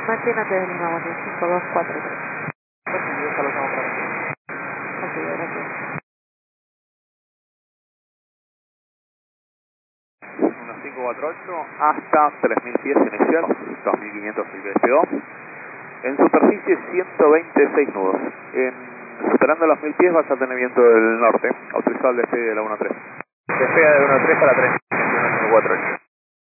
Manténate de Lima, bueno, 5243. Sí, déjalo como para mí. Ok, gracias. 1548 hasta 3000 pies inicial, 2500 el que despegó. En superficie 126 nudos. Superando los 1000 pies vas a tener viento del norte, autorizado el despegue de la 1-3. Despega de 1-3 para 3, 1-4.